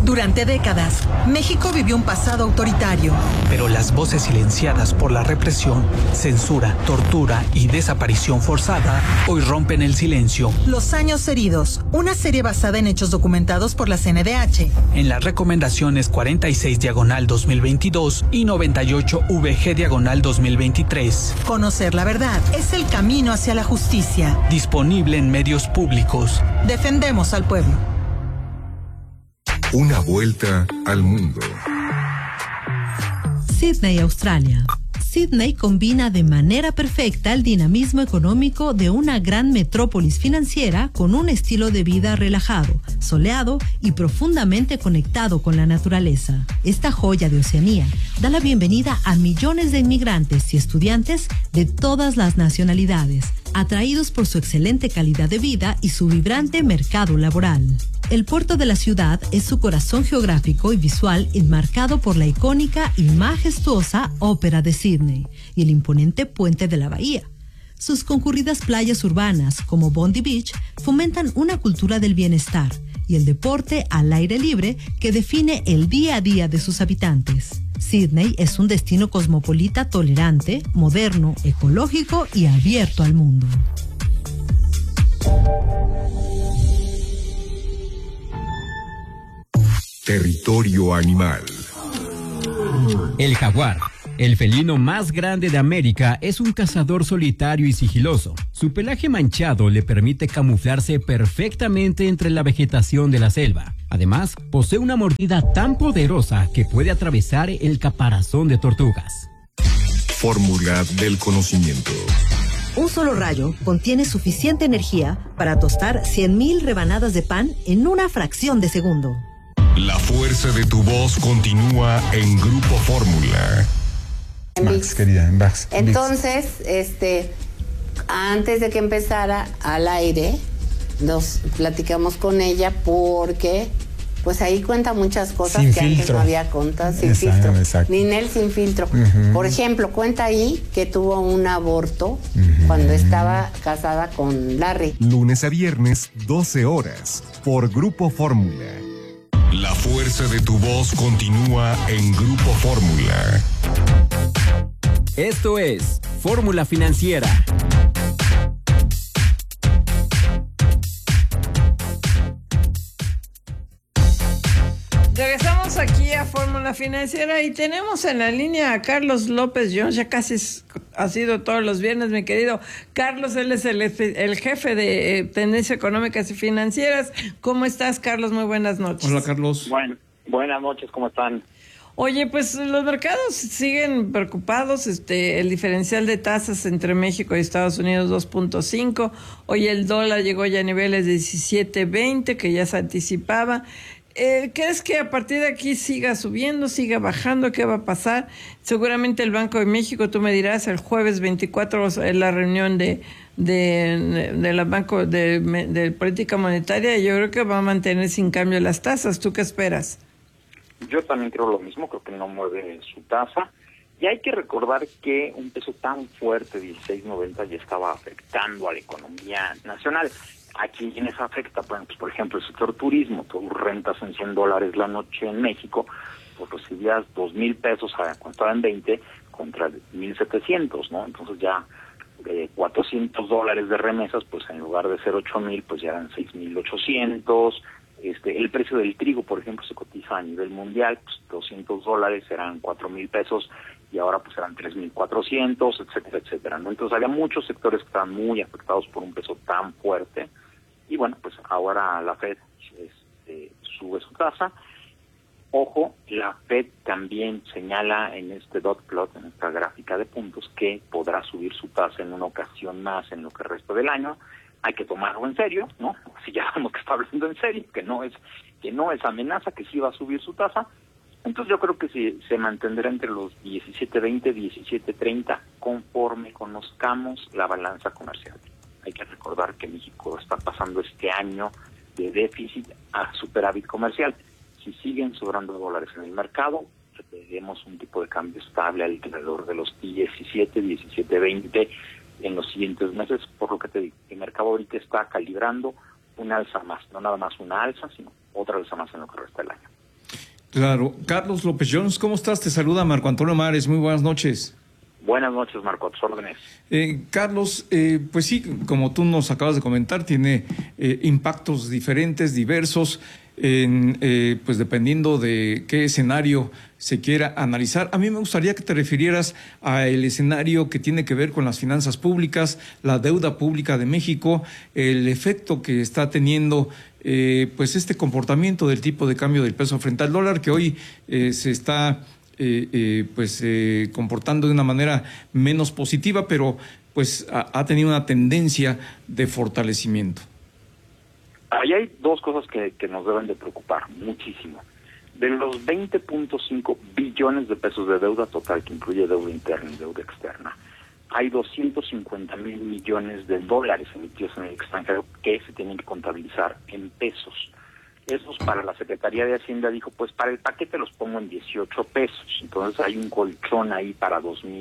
Durante décadas, México vivió un pasado autoritario. Pero las voces silenciadas por la represión, censura, tortura y desaparición forzada hoy rompen el silencio. Los años heridos, una serie basada en hechos documentados por la CNDH. En las recomendaciones 46/2022 y 98/VG/2023. Conocer la verdad es el camino hacia la justicia. Disponible en medios públicos. Defendemos al pueblo. Una vuelta al mundo. Sídney, Australia. Sídney combina de manera perfecta el dinamismo económico de una gran metrópolis financiera con un estilo de vida relajado, soleado y profundamente conectado con la naturaleza. Esta joya de Oceanía da la bienvenida a millones de inmigrantes y estudiantes de todas las nacionalidades, atraídos por su excelente calidad de vida y su vibrante mercado laboral. El puerto de la ciudad es su corazón geográfico y visual enmarcado por la icónica y majestuosa Ópera de Sídney y el imponente puente de la bahía. Sus concurridas playas urbanas, como Bondi Beach, fomentan una cultura del bienestar y el deporte al aire libre que define el día a día de sus habitantes. Sídney es un destino cosmopolita tolerante, moderno, ecológico y abierto al mundo. Territorio animal. El jaguar, el felino más grande de América, es un cazador solitario y sigiloso. Su pelaje manchado le permite camuflarse perfectamente entre la vegetación de la selva. Además, posee una mordida tan poderosa que puede atravesar el caparazón de tortugas. Fórmula del conocimiento. Un solo rayo contiene suficiente energía para tostar 100,000 rebanadas de pan en una fracción de segundo. La fuerza de tu voz continúa en Grupo Fórmula. Max, querida, en Max. Entonces, antes de que empezara al aire, nos platicamos con ella porque, pues ahí cuenta muchas cosas sin que filtro. Antes no había contado, sin filtro. Ninel sin filtro. Por ejemplo, cuenta ahí que tuvo un aborto cuando estaba casada con Larry. Lunes a viernes, 12 horas, por Grupo Fórmula. La fuerza de tu voz continúa en Grupo Fórmula. Esto es Fórmula Financiera. Regresamos aquí a Fórmula Financiera y tenemos en la línea a Carlos López Jones, ya casi ha sido todos los viernes, mi querido Carlos. Él es el jefe de Tendencias Económicas y Financieras. ¿Cómo estás, Carlos? Muy buenas noches. Hola, Carlos. Buenas noches, ¿cómo están? Oye, pues los mercados siguen preocupados. El diferencial de tasas entre México y Estados Unidos 2.5. Hoy el dólar llegó ya a niveles de 17.20, que ya se anticipaba. ¿Crees que a partir de aquí siga subiendo, siga bajando? ¿Qué va a pasar? Seguramente el Banco de México, tú me dirás, el jueves 24 es la reunión de la Banco de Política Monetaria, y yo creo que va a mantener sin cambio las tasas. ¿Tú qué esperas? Yo también creo lo mismo, creo que no mueve su tasa. Y hay que recordar que un peso tan fuerte, 16.90, ya estaba afectando a la economía nacional. ¿A quiénes afecta? Bueno, pues por ejemplo, el sector turismo. Tú rentas en $100 la noche en México, pues recibías 2,000 pesos cuando estaba en 20 contra 1,700, ¿no? Entonces ya $400 de remesas, pues en lugar de ser 8,000, pues ya eran 6,800. El precio del trigo, por ejemplo, se cotiza a nivel mundial, pues $200 eran 4,000 pesos y ahora pues eran 3,400, etcétera, etcétera, ¿no? Entonces había muchos sectores que estaban muy afectados por un peso tan fuerte. Y bueno, pues ahora la Fed sube su tasa. Ojo, la Fed también señala en este dot plot, en esta gráfica de puntos, que podrá subir su tasa en una ocasión más en lo que resta del año. Hay que tomarlo en serio, ¿no? Si ya vemos que está hablando en serio, que no es amenaza, que sí va a subir su tasa. Entonces yo creo que se mantendrá entre los 17.20, 17.30, conforme conozcamos la balanza comercial. Hay que recordar que México está pasando este año de déficit a superávit comercial. Si siguen sobrando dólares en el mercado, tendremos un tipo de cambio estable alrededor de los 17, 17.20 en los siguientes meses, por lo que te digo, el mercado ahorita está calibrando una alza más, no nada más una alza, sino otra alza más en lo que resta del año. Claro. Carlos López Jones, ¿cómo estás? Te saluda Marco Antonio Mares. Muy buenas noches. Buenas noches, Marco, a tus órdenes. Carlos, pues sí, como tú nos acabas de comentar, tiene impactos diferentes, diversos, pues dependiendo de qué escenario se quiera analizar. A mí me gustaría que te refirieras al escenario que tiene que ver con las finanzas públicas, la deuda pública de México, el efecto que está teniendo pues este comportamiento del tipo de cambio del peso frente al dólar, que hoy se está comportando de una manera menos positiva, pero pues ha tenido una tendencia de fortalecimiento. Ahí hay dos cosas que nos deben de preocupar muchísimo. De los 20.5 billones de pesos de deuda total, que incluye deuda interna y deuda externa, hay 250,000 millones de dólares emitidos en el extranjero que se tienen que contabilizar en pesos. Esos para la Secretaría de Hacienda dijo, pues para el paquete los pongo en 18 pesos. Entonces hay un colchón ahí para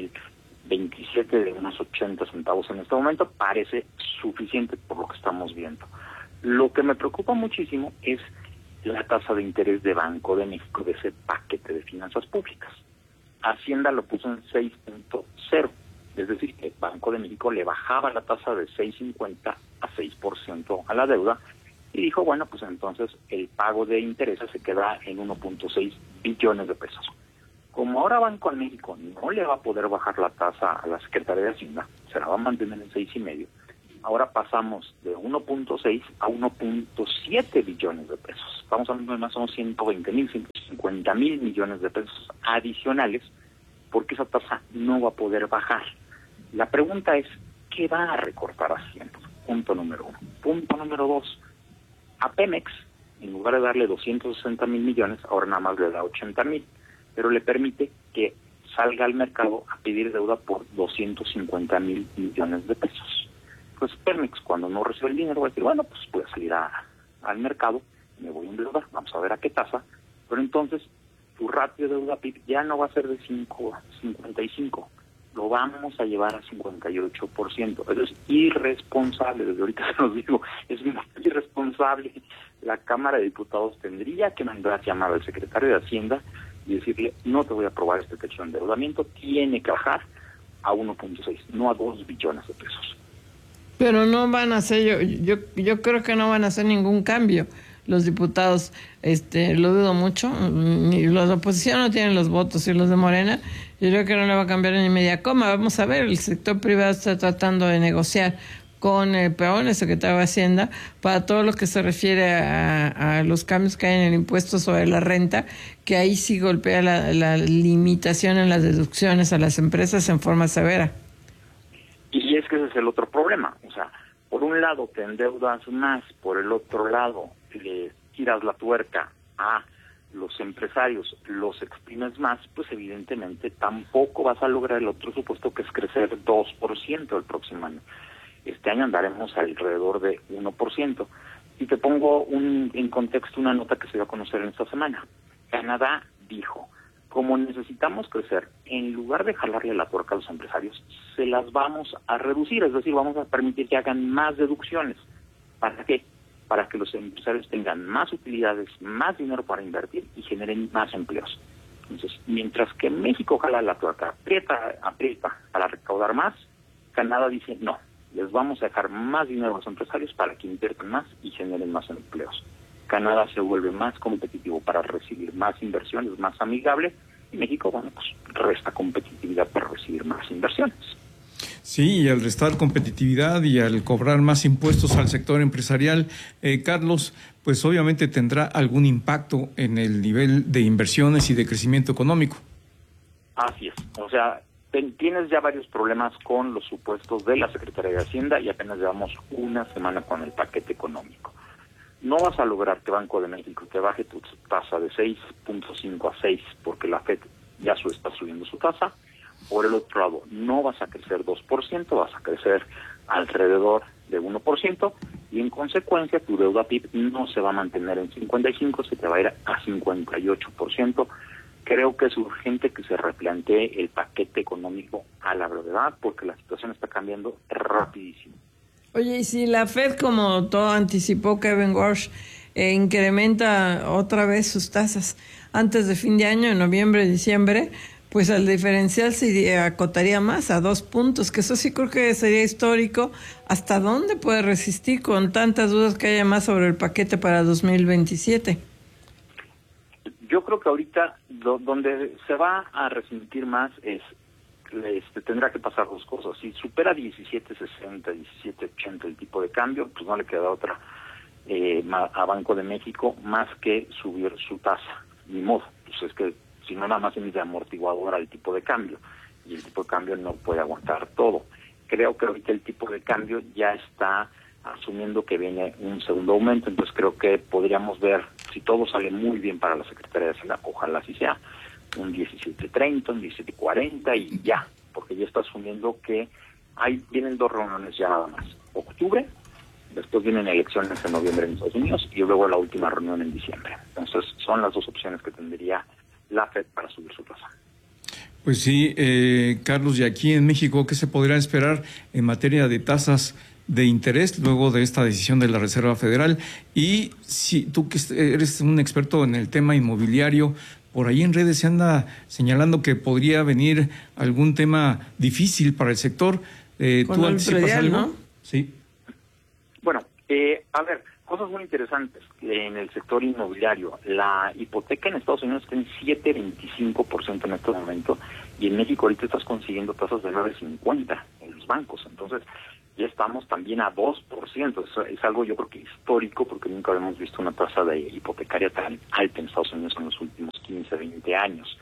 2027 de unos 80 centavos en este momento. Parece suficiente por lo que estamos viendo. Lo que me preocupa muchísimo es la tasa de interés de Banco de México de ese paquete de finanzas públicas. Hacienda lo puso en 6.0, es decir, que Banco de México le bajaba la tasa de 6.50 a 6% a la deuda y dijo, bueno, pues entonces el pago de intereses se queda en 1.6 billones de pesos. Como ahora Banco de México no le va a poder bajar la tasa a la Secretaría de Hacienda, se la va a mantener en 6.5, ahora pasamos de 1.6 a 1.7 billones de pesos. Estamos hablando de más o menos 120,000, 150,000 millones de pesos adicionales, porque esa tasa no va a poder bajar. La pregunta es, ¿qué va a recortar Hacienda? Punto número 1. Punto número 2. A Pemex, en lugar de darle 260,000 millones, ahora nada más le da 80,000, pero le permite que salga al mercado a pedir deuda por 250,000 millones de pesos. Pues Pemex, cuando no recibe el dinero, va a decir, bueno, pues voy a salir al mercado, me voy a endeudar, vamos a ver a qué tasa, pero entonces tu ratio de deuda PIB ya no va a ser de 5.55, lo vamos a llevar a 58%. Eso es irresponsable, desde ahorita se los digo, es muy irresponsable. La Cámara de Diputados tendría que mandar llamar al secretario de Hacienda y decirle, no te voy a aprobar este techo de endeudamiento, tiene que bajar a 1.6, no a 2 billones de pesos. Pero no van a hacer, yo creo que no van a hacer ningún cambio los diputados, lo dudo mucho, ni los de oposición no tienen los votos y los de Morena, yo creo que no le va a cambiar ni media coma. Vamos a ver, el sector privado está tratando de negociar con el peón, el secretario de Hacienda, para todo lo que se refiere a los cambios que hay en el impuesto sobre la renta, que ahí sí golpea la limitación en las deducciones a las empresas en forma severa. Y es que ese es el otro problema, o sea, por un lado te endeudas más, por el otro lado le tiras la tuerca a los empresarios, los exprimes más, pues evidentemente tampoco vas a lograr el otro supuesto, que es crecer 2% el próximo año. Este año andaremos alrededor de 1%. Y te pongo en contexto una nota que se dio a conocer en esta semana. Canadá dijo, como necesitamos crecer, en lugar de jalarle la tuerca a los empresarios, se las vamos a reducir, es decir, vamos a permitir que hagan más deducciones. ¿Para qué? Para que los empresarios tengan más utilidades, más dinero para invertir y generen más empleos. Entonces, mientras que México jala la tuerca, aprieta para recaudar más, Canadá dice, no, les vamos a dejar más dinero a los empresarios para que inviertan más y generen más empleos. Canadá se vuelve más competitivo para recibir más inversiones, más amigable, y México, bueno, pues resta competitividad para recibir más inversiones. Sí, y al restar competitividad y al cobrar más impuestos al sector empresarial, Carlos, pues obviamente tendrá algún impacto en el nivel de inversiones y de crecimiento económico. Así es, o sea, tienes ya varios problemas con los supuestos de la Secretaría de Hacienda y apenas llevamos una semana con el paquete económico. No vas a lograr que Banco de México te baje tu tasa de 6.5 a 6 porque la FED ya está subiendo su tasa. Por el otro lado, no vas a crecer 2%, vas a crecer alrededor de 1% y en consecuencia tu deuda PIB no se va a mantener en 55, se te va a ir a 58%. Creo que es urgente que se replantee el paquete económico a la brevedad porque la situación está cambiando rapidísimo. Oye, y si la FED, como todo anticipó Kevin Warsh, incrementa otra vez sus tasas antes de fin de año, en noviembre, diciembre, pues el diferencial se acotaría más a 2 puntos, que eso sí creo que sería histórico. ¿Hasta dónde puede resistir con tantas dudas que haya más sobre el paquete para 2027? Yo creo que ahorita donde se va a resentir más es, tendrá que pasar 2 cosas. Si supera 17.60, 17.80 el tipo de cambio, pues no le queda otra a Banco de México más que subir su tasa. Ni modo, pues es que si no, nada más es de amortiguador al tipo de cambio, y el tipo de cambio no puede aguantar todo. Creo que ahorita el tipo de cambio ya está asumiendo que viene un segundo aumento, entonces creo que podríamos ver, si todo sale muy bien para la Secretaría de Hacienda, ojalá así sea, un 17.30, un 17.40 y ya, porque ya está asumiendo que vienen 2 reuniones ya nada más. Octubre, después vienen elecciones en noviembre en Estados Unidos y luego la última reunión en diciembre. Entonces son las 2 opciones que tendría la FED para subir su tasa. Pues sí, Carlos, y aquí en México, ¿qué se podrá esperar en materia de tasas de interés luego de esta decisión de la Reserva Federal? Y si tú que eres un experto en el tema inmobiliario, por ahí en redes se anda señalando que podría venir algún tema difícil para el sector. ¿Tú anticipas algo? ¿No? Sí. Bueno, a ver, cosas muy interesantes en el sector inmobiliario. La hipoteca en Estados Unidos está en 7.25% en este momento, y en México ahorita estás consiguiendo tasas de 9.50 en los bancos. Entonces ya estamos también a 2%. Eso es algo yo creo que histórico, porque nunca habíamos visto una tasa de hipotecaria tan alta en Estados Unidos en los últimos 15, 20 años.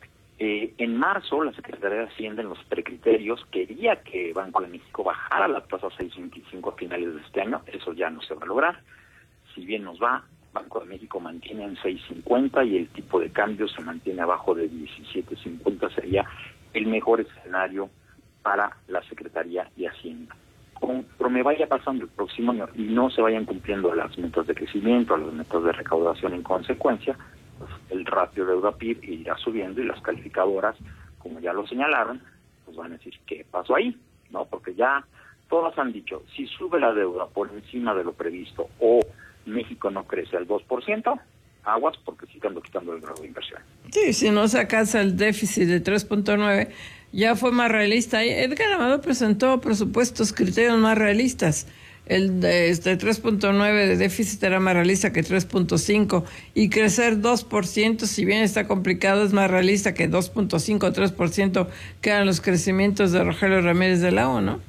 En marzo, la Secretaría de Hacienda, en los precriterios, quería que Banco de México bajara la tasa a 6.25 a finales de este año. Eso ya no se va a lograr. Si bien nos va, Banco de México mantiene en 6.50 y el tipo de cambio se mantiene abajo de 17.50. Sería el mejor escenario para la Secretaría de Hacienda. Conforme vaya pasando el próximo año y no se vayan cumpliendo las metas de crecimiento, las metas de recaudación en consecuencia, pues el ratio deuda-PIB irá subiendo y las calificadoras, como ya lo señalaron, pues van a decir ¿qué pasó ahí? ¿No? Porque ya todas han dicho, si sube la deuda por encima de lo previsto o México no crece al 2%, aguas, porque sí están quitando el grado de inversión. Sí, si no se alcanza el déficit de 3.9, ya fue más realista. Edgar Amado presentó presupuestos, criterios más realistas. El de 3.9 de déficit era más realista que 3.5, y crecer 2%, si bien está complicado, es más realista que 2.5 o 3% que eran los crecimientos de Rogelio Ramírez de la O, ¿no?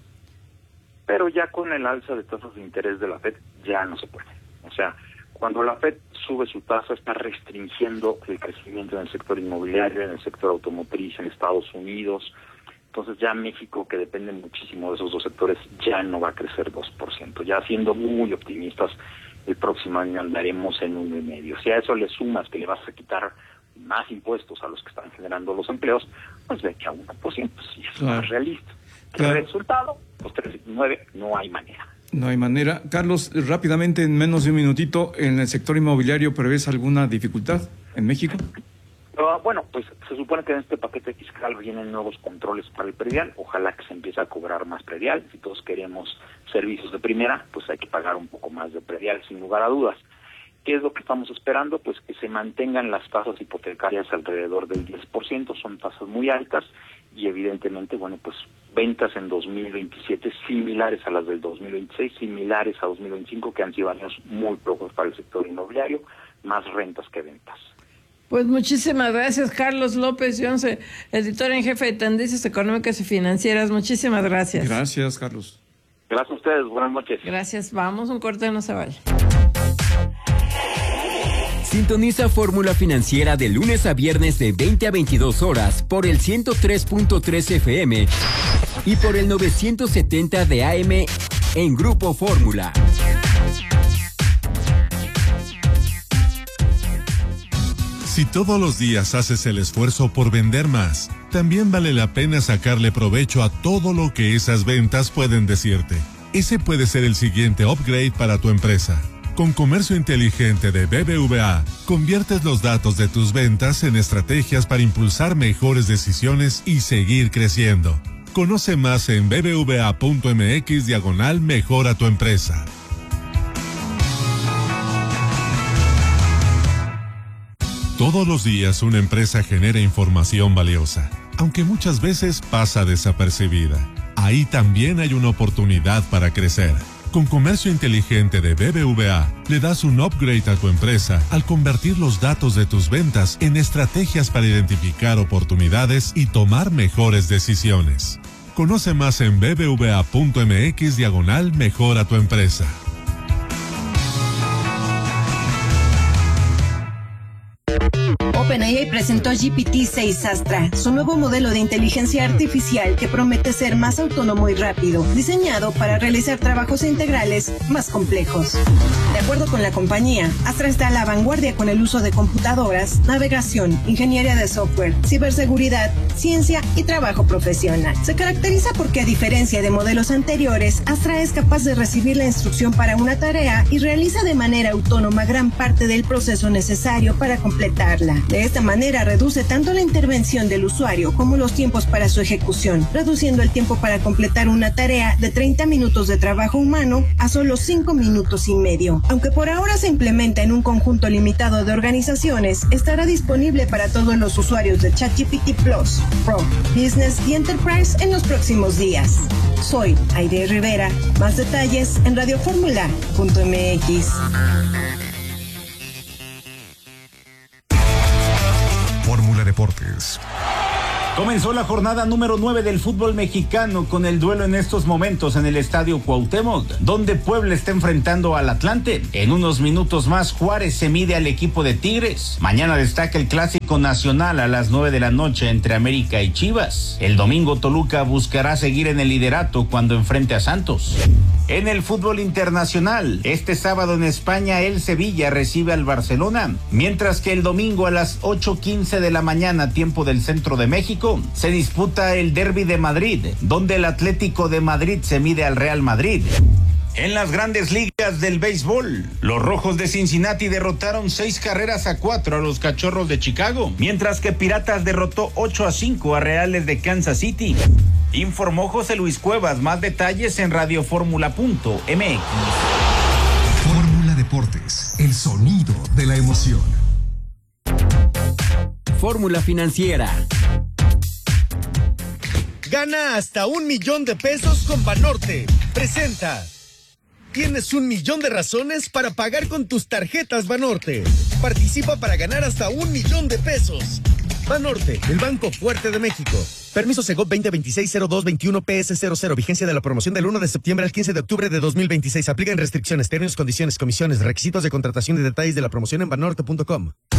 Pero ya con el alza de tasas de interés de la FED ya no se puede. O sea, cuando la FED sube su tasa, está restringiendo el crecimiento en el sector inmobiliario, en el sector automotriz en Estados Unidos. Entonces ya México, que depende muchísimo de esos 2 sectores, ya no va a crecer 2%. Ya siendo muy optimistas, el próximo año andaremos en 1.5%. Si a eso le sumas que le vas a quitar más impuestos a los que están generando los empleos, pues ve que a 1%, pues sí es más realista. El resultado, pues 3.9, no hay manera. No hay manera. Carlos, rápidamente, en menos de un minutito, ¿en el sector inmobiliario prevés alguna dificultad en México? Bueno, pues se supone que en este paquete fiscal vienen nuevos controles para el predial. Ojalá que se empiece a cobrar más predial. Si todos queremos servicios de primera, pues hay que pagar un poco más de predial, sin lugar a dudas. ¿Qué es lo que estamos esperando? Pues que se mantengan las tasas hipotecarias alrededor del 10%. Son tasas muy altas y evidentemente, bueno, pues ventas en 2027 similares a las del 2026, similares a 2025, que han sido años muy flojos para el sector inmobiliario, más rentas que ventas. Pues muchísimas gracias, Carlos López Yonce, editor en jefe de Tendencias Económicas y Financieras. Muchísimas gracias. Gracias, Carlos. Gracias a ustedes, buenas noches. Gracias, vamos, un corte, no se vaya. Sintoniza Fórmula Financiera de lunes a viernes de 20 a 22 horas por el 103.3 FM y por el 970 de AM en Grupo Fórmula. Si todos los días haces el esfuerzo por vender más, también vale la pena sacarle provecho a todo lo que esas ventas pueden decirte. Ese puede ser el siguiente upgrade para tu empresa. Con Comercio Inteligente de BBVA, conviertes los datos de tus ventas en estrategias para impulsar mejores decisiones y seguir creciendo. Conoce más en bbva.mx/mejora tu empresa. Todos los días una empresa genera información valiosa, aunque muchas veces pasa desapercibida. Ahí también hay una oportunidad para crecer. Con Comercio Inteligente de BBVA, le das un upgrade a tu empresa al convertir los datos de tus ventas en estrategias para identificar oportunidades y tomar mejores decisiones. Conoce más en bbva.mx/mejora tu empresa. OpenAI presentó GPT-6 Astra, su nuevo modelo de inteligencia artificial que promete ser más autónomo y rápido, diseñado para realizar trabajos integrales más complejos. De acuerdo con la compañía, Astra está a la vanguardia con el uso de computadoras, navegación, ingeniería de software, ciberseguridad, ciencia y trabajo profesional. Se caracteriza porque, a diferencia de modelos anteriores, Astra es capaz de recibir la instrucción para una tarea y realiza de manera autónoma gran parte del proceso necesario para completarla. De esta manera reduce tanto la intervención del usuario como los tiempos para su ejecución, reduciendo el tiempo para completar una tarea de 30 minutos de trabajo humano a solo 5 minutos y medio. Aunque por ahora se implementa en un conjunto limitado de organizaciones, estará disponible para todos los usuarios de ChatGPT Plus, Pro, Business y Enterprise en los próximos días. Soy Aide Rivera. Más detalles en radioformula.mx. Fórmula Deportes. Comenzó la jornada número 9 del fútbol mexicano con el duelo en estos momentos en el Estadio Cuauhtémoc, donde Puebla está enfrentando al Atlante. En unos minutos más, Juárez se mide al equipo de Tigres. Mañana destaca el Clásico Nacional a las 9 de la noche entre América y Chivas. El domingo Toluca buscará seguir en el liderato cuando enfrente a Santos. En el fútbol internacional, este sábado en España el Sevilla recibe al Barcelona, mientras que el domingo a las 8:15 de la mañana, tiempo del centro de México, se disputa el Derbi de Madrid, donde el Atlético de Madrid se mide al Real Madrid. En las grandes ligas del béisbol, los Rojos de Cincinnati derrotaron 6-4 a los Cachorros de Chicago, mientras que Piratas derrotó 8-5 a Reales de Kansas City. Informó José Luis Cuevas. Más detalles en radioformula.mx. Fórmula Deportes, el sonido de la emoción. Fórmula Financiera. Gana hasta $1,000,000 con Banorte. Presenta. Tienes 1,000,000 de razones para pagar con tus tarjetas Banorte. Participa para ganar hasta $1,000,000. Banorte, el banco fuerte de México. Permiso Segov 2026-0221 PS00. Vigencia de la promoción del 1 de septiembre al 15 de octubre de 2026. Aplican restricciones, términos, condiciones, comisiones, requisitos de contratación y detalles de la promoción en banorte.com.